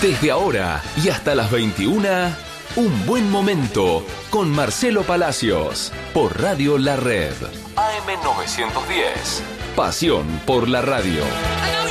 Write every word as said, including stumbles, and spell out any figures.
Desde ahora y hasta las veintiuna, Un Buen Momento con Marcelo Palacios por Radio La Red. A M novecientos diez. Pasión por la radio.